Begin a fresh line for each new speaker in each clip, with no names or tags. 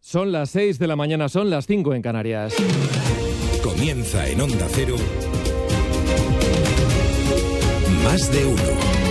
Son las 6 de la mañana, son las 5 en Canarias.
Comienza en Onda Cero. Más de uno.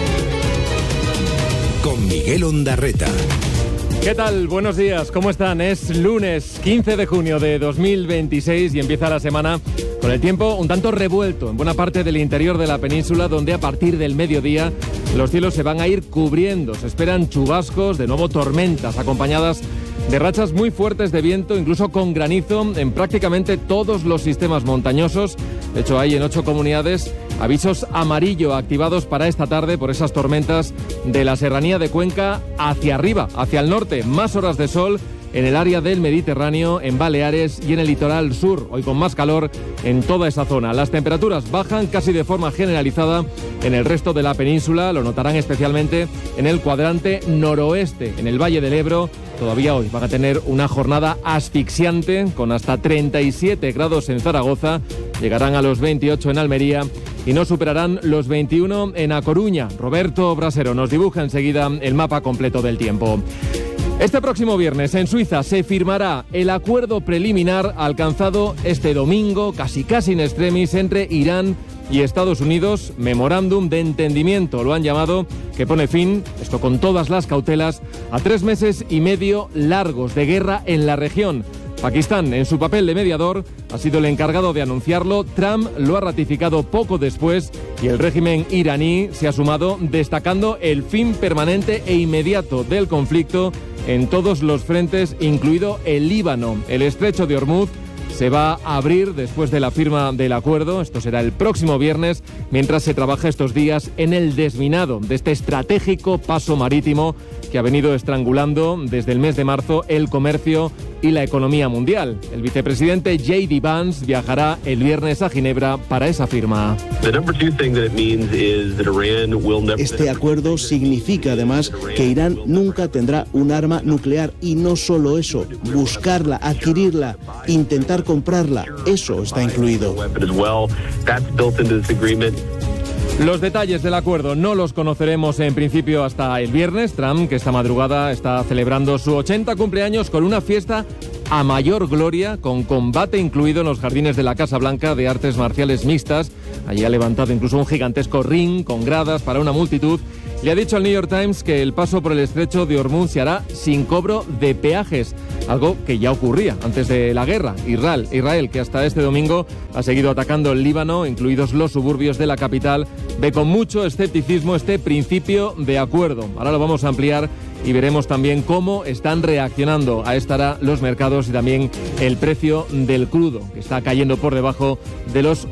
Con Miguel Ondarreta.
¿Qué tal? Buenos días, ¿cómo están? Es lunes 15 de junio de 2026 y empieza la semana con el tiempo un tanto revuelto en buena parte del interior de la península, donde a partir del mediodía los cielos se van a ir cubriendo. Se esperan chubascos, de nuevo tormentas acompañadas de rachas muy fuertes de viento, incluso con granizo en prácticamente todos los sistemas montañosos. De hecho, hay en 8 comunidades avisos amarillo activados para esta tarde por esas tormentas de la serranía de Cuenca hacia arriba, hacia el norte. Más horas de sol en el área del Mediterráneo, en Baleares y en el litoral sur. Hoy con más calor en toda esa zona. Las temperaturas bajan casi de forma generalizada en el resto de la península. Lo notarán especialmente en el cuadrante noroeste, en el Valle del Ebro. Todavía hoy van a tener una jornada asfixiante con hasta 37 grados en Zaragoza. Llegarán a los 28 en Almería y no superarán los 21 en A Coruña. Roberto Brasero nos dibuja enseguida el mapa completo del tiempo. Este próximo viernes en Suiza se firmará el acuerdo preliminar alcanzado este domingo, casi in extremis, entre Irán y Estados Unidos, memorándum de entendimiento, lo han llamado, que pone fin, esto con todas las cautelas, a 3 meses y medio largos de guerra en la región. Pakistán, en su papel de mediador, ha sido el encargado de anunciarlo. Trump lo ha ratificado poco después y el régimen iraní se ha sumado, destacando el fin permanente e inmediato del conflicto en todos los frentes, incluido el Líbano. El estrecho de Hormuz se va a abrir después de la firma del acuerdo. Esto será el próximo viernes, mientras se trabaja estos días en el desminado de este estratégico paso marítimo que ha venido estrangulando desde el mes de marzo el comercio y la economía mundial. El vicepresidente J.D. Vance viajará el viernes a Ginebra para esa firma.
Este acuerdo significa además que Irán nunca tendrá un arma nuclear, y no solo eso, buscarla, adquirirla, intentar comprarla, eso está incluido.
Los detalles del acuerdo no los conoceremos en principio hasta el viernes. Trump, que esta madrugada está celebrando su 80 cumpleaños con una fiesta a mayor gloria, con combate incluido en los jardines de la Casa Blanca de artes marciales mixtas. Allí ha levantado incluso un gigantesco ring con gradas para una multitud. Le ha dicho al New York Times que el paso por el estrecho de Hormuz se hará sin cobro de peajes, algo que ya ocurría antes de la guerra. Israel, que hasta este domingo ha seguido atacando el Líbano, incluidos los suburbios de la capital, ve con mucho escepticismo este principio de acuerdo. Ahora lo vamos a ampliar y veremos también cómo están reaccionando a esta hora los mercados y también el precio del crudo, que está cayendo por debajo de los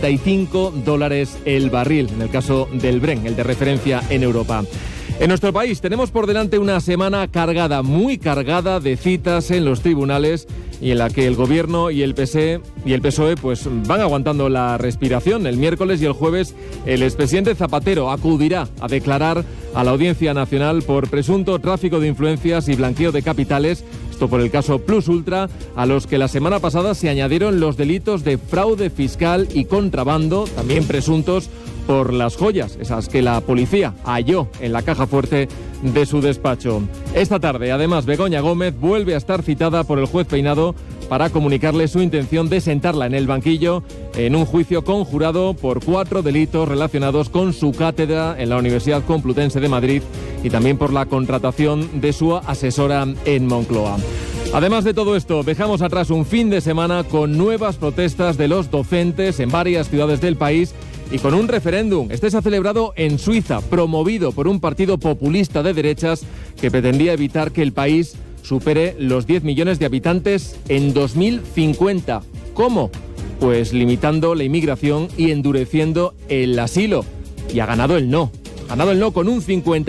$85 el barril, en el caso del Brent, el de referencia en Europa. En nuestro país tenemos por delante una semana cargada, muy cargada de citas en los tribunales, y en la que el Gobierno y el PSOE pues van aguantando la respiración. El miércoles y el jueves el expresidente Zapatero acudirá a declarar a la Audiencia Nacional por presunto tráfico de influencias y blanqueo de capitales. Esto por el caso Plus Ultra, a los que la semana pasada se añadieron los delitos de fraude fiscal y contrabando, también presuntos por las joyas, esas que la policía halló en la caja fuerte de su despacho. Esta tarde, además, Begoña Gómez vuelve a estar citada por el juez Peinado para comunicarle su intención de sentarla en el banquillo en un juicio conjurado por 4 delitos relacionados con su cátedra en la Universidad Complutense de Madrid y también por la contratación de su asesora en Moncloa. Además de todo esto, dejamos atrás un fin de semana con nuevas protestas de los docentes en varias ciudades del país y con un referéndum. Este se ha celebrado en Suiza, promovido por un partido populista de derechas que pretendía evitar que el país supere los 10 millones de habitantes en 2050. ¿Cómo? Pues limitando la inmigración y endureciendo el asilo. Y ha ganado el no. Ha ganado el no con un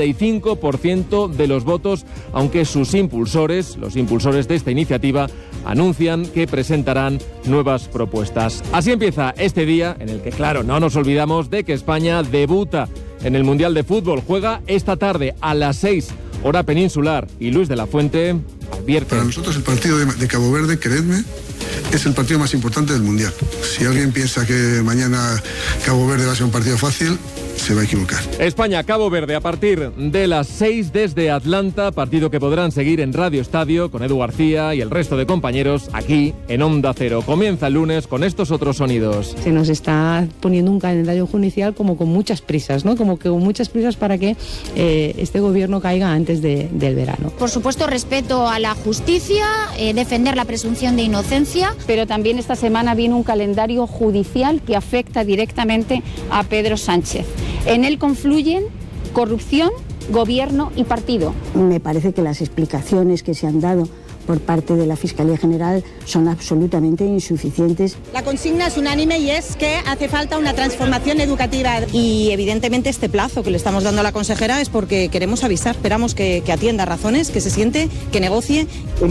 55% de los votos, aunque sus impulsores, los impulsores de esta iniciativa, anuncian que presentarán nuevas propuestas. Así empieza este día en el que, claro, no nos olvidamos de que España debuta en el Mundial de Fútbol. Juega esta tarde a las 6, hora peninsular, y Luis de la Fuente advierte.
Para nosotros el partido de Cabo Verde, creedme, es el partido más importante del Mundial. Si alguien piensa que mañana Cabo Verde va a ser un partido fácil, se va a equivocar.
España-Cabo Verde a partir de las 6 desde Atlanta, partido que podrán seguir en Radio Estadio con Edu García y el resto de compañeros aquí en Onda Cero. Comienza el lunes con estos otros sonidos.
Se nos está poniendo un calendario judicial como con muchas prisas, ¿no? Como que con muchas prisas para que este gobierno caiga antes del verano.
Por supuesto, respeto a la justicia, defender la presunción de inocencia.
Pero también esta semana viene un calendario judicial que afecta directamente a Pedro Sánchez. En él confluyen corrupción, gobierno y partido.
Me parece que las explicaciones que se han dado por parte de la Fiscalía General son absolutamente insuficientes.
La consigna es unánime y es que hace falta una transformación educativa. Y evidentemente este plazo que le estamos dando a la consejera es porque queremos avisar, esperamos que atienda razones, que se siente, que negocie.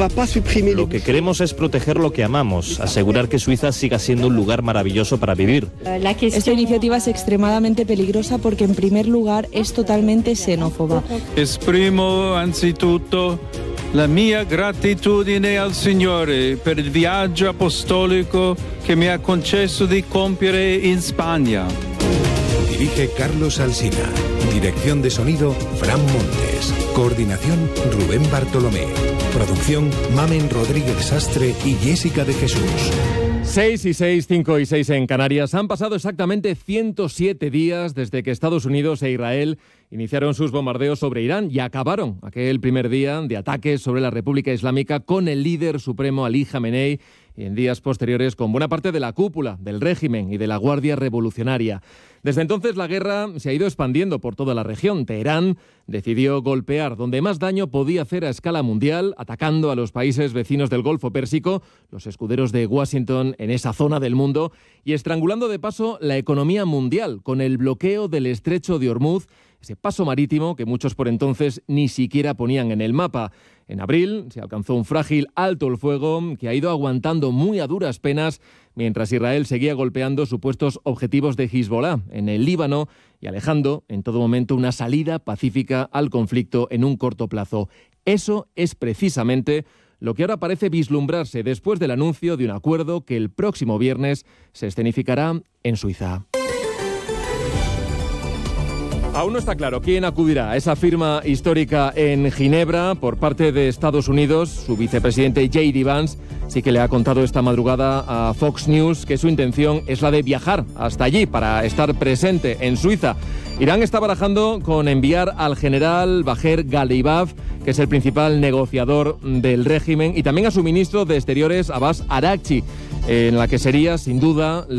Lo que queremos es proteger lo que amamos, asegurar que Suiza siga siendo un lugar maravilloso para vivir.
Esta iniciativa es extremadamente peligrosa porque en primer lugar es totalmente xenófoba.
Esprimo anzitutto la mia gratitudine al Signore per il viaggio apostolico che mi ha concesso di compiere in Spagna.
Dirige Carlos Alsina. Dirección de sonido, Fran Montes. Coordinación, Rubén Bartolomé. Producción, Mamen Rodríguez Sastre y Jessica de Jesús.
6 y 6, 5 y 6 en Canarias. Han pasado exactamente 107 días desde que Estados Unidos e Israel iniciaron sus bombardeos sobre Irán y acabaron aquel primer día de ataques sobre la República Islámica con el líder supremo Ali Jamenei y en días posteriores con buena parte de la cúpula del régimen y de la Guardia Revolucionaria. Desde entonces la guerra se ha ido expandiendo por toda la región. Teherán decidió golpear donde más daño podía hacer a escala mundial, atacando a los países vecinos del Golfo Pérsico, los escuderos de Washington en esa zona del mundo, y estrangulando de paso la economía mundial con el bloqueo del Estrecho de Hormuz, ese paso marítimo que muchos por entonces ni siquiera ponían en el mapa. En abril se alcanzó un frágil alto el fuego que ha ido aguantando muy a duras penas mientras Israel seguía golpeando supuestos objetivos de Hezbollah en el Líbano y alejando en todo momento una salida pacífica al conflicto en un corto plazo. Eso es precisamente lo que ahora parece vislumbrarse después del anuncio de un acuerdo que el próximo viernes se escenificará en Suiza. Aún no está claro quién acudirá a esa firma histórica en Ginebra por parte de Estados Unidos. Su vicepresidente J.D. Vance sí que le ha contado esta madrugada a Fox News que su intención es la de viajar hasta allí para estar presente en Suiza. Irán está barajando con enviar al general Baher Ghalibaf, que es el principal negociador del régimen, y también a su ministro de Exteriores, Abbas Araghchi, en la que sería, sin duda,